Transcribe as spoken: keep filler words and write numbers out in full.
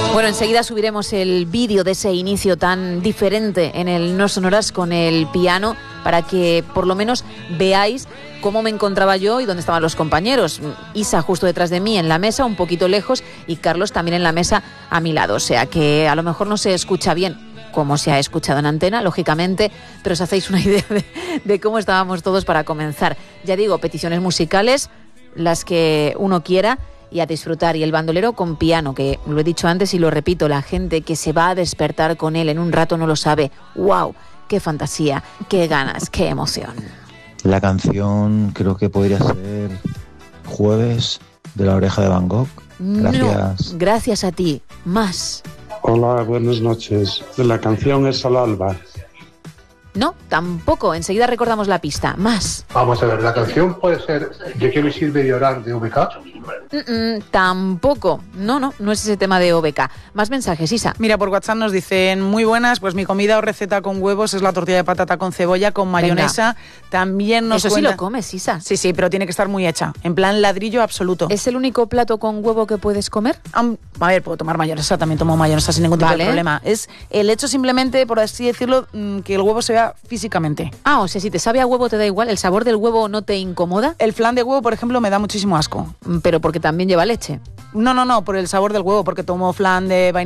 Bueno, enseguida subiremos el vídeo de ese inicio tan diferente en el No Sonoras con el piano para que por lo menos veáis cómo me encontraba yo y dónde estaban los compañeros. Isa justo detrás de mí en la mesa, un poquito lejos, y Carlos también en la mesa a mi lado. O sea que a lo mejor no se escucha bien, como se ha escuchado en antena, lógicamente, pero os hacéis una idea de, de cómo estábamos todos para comenzar. Ya digo, peticiones musicales, las que uno quiera, y a disfrutar. Y el bandolero con piano, que lo he dicho antes y lo repito, la gente que se va a despertar con él en un rato no lo sabe. ¡Wow! ¡Qué fantasía! ¡Qué ganas! ¡Qué emoción! La canción creo que podría ser Jueves, de La Oreja de Van Gogh. Gracias. No, gracias a ti. Más. Hola, buenas noches. La canción es Al Alba. No, tampoco. Enseguida recordamos la pista. Más. Vamos a ver, la canción puede ser ¿De qué me sirve llorar? De V K. Mm-mm, tampoco. No, no, no es ese tema de O B K. Más mensajes, Isa. Mira, por WhatsApp nos dicen, muy buenas, pues mi comida o receta con huevos es la tortilla de patata con cebolla, con mayonesa. Venga. También nos Eso cuenta... sí lo comes, Isa. Sí, sí, pero tiene que estar muy hecha. En plan ladrillo absoluto. ¿Es el único plato con huevo que puedes comer? Um, a ver, puedo tomar mayonesa, también tomo mayonesa sin ningún tipo vale. de problema. Es el hecho simplemente, por así decirlo, que el huevo se vea físicamente. Ah, o sea, si te sabe a huevo te da igual, ¿el sabor del huevo no te incomoda? El flan de huevo, por ejemplo, me da muchísimo asco. Pero porque también lleva leche. No, no, no, por el sabor del huevo, porque tomo flan de vainilla